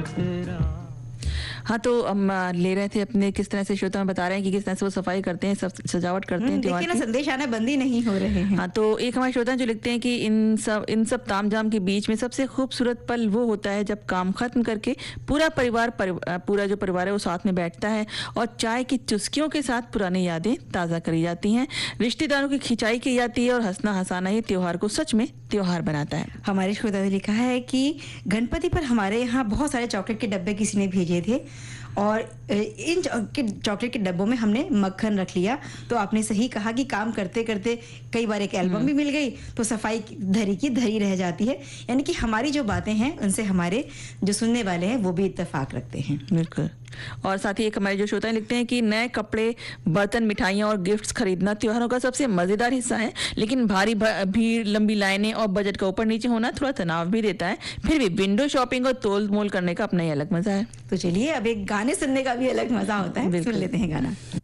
हाँ, तो हम ले रहे थे अपने किस तरह से श्रोता में बता रहे हैं कि किस तरह से वो सफाई करते हैं, सब सजावट करते हैं त्योहार देखिए ना, की। संदेश आना बंद ही नहीं हो रहे हैं। हाँ, तो एक हमारे श्रोता हैं जो लिखते हैं कि इन सब तामझाम के बीच में सबसे खूबसूरत पल वो होता है जब काम खत्म करके पूरा जो परिवार है वो साथ में बैठता है और चाय की चुस्कियों के साथ पुरानी यादें ताज़ा करी जाती हैं, रिश्तेदारों की खिंचाई की जाती है और हंसना हंसाना ही त्योहार को सच में त्योहार बनाता है। हमारे श्रोता ने लिखा है कि गणपति पर हमारे यहाँ बहुत सारे चॉकलेट के डब्बे किसी ने भेजे थे और इन चॉकलेट के डब्बों में हमने मक्खन रख लिया। तो आपने सही कहा कि काम करते करते कई बार एक एल्बम भी मिल गई तो सफाई धरी की धरी रह जाती है। यानी कि हमारी जो बातें हैं उनसे हमारे जो सुनने वाले हैं वो भी इत्तेफाक रखते हैं। बिल्कुल। और साथ ही एक हमारे जो श्रोता लिखते हैं कि नए कपड़े, बर्तन, मिठाइयाँ और गिफ्ट्स खरीदना त्योहारों का सबसे मजेदार हिस्सा है, लेकिन भारी भीड़, लंबी लाइनें और बजट का ऊपर नीचे होना थोड़ा तनाव भी देता है। फिर भी विंडो शॉपिंग और तोल मोल करने का अपना ही अलग मजा है। तो चलिए, अब एक गाने सुनने का भी अलग मजा होता है, सुन लेते हैं गाना।